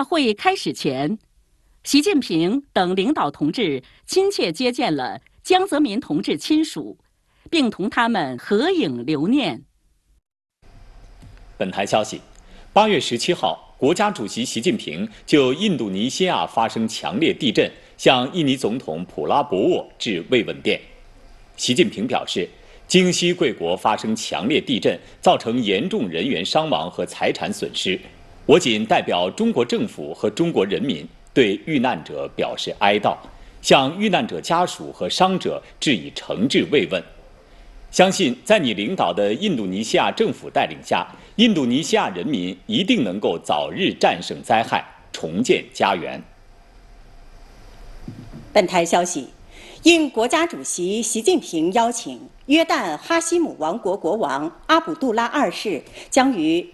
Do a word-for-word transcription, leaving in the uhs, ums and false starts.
大会开始前，习近平等领导同志亲切接见了江泽民同志亲属，并同他们合影留念。 本台消息，八月十七号，国家主席习近平就印度尼西亚发生强烈地震，向印尼总统普拉博沃致慰问电。习近平表示，京西贵国发生强烈地震，造成严重人员伤亡和财产损失。我谨代表中国政府和中国人民对遇难者表示哀悼，向遇难者家属和伤者致以诚挚慰问。相信在你领导的印度尼西亚政府带领下，印度尼西亚人民一定能够早日战胜灾害，重建家园。 本台消息，应国家主席习近平邀请，约旦哈希姆王国国王阿卜杜拉二世将于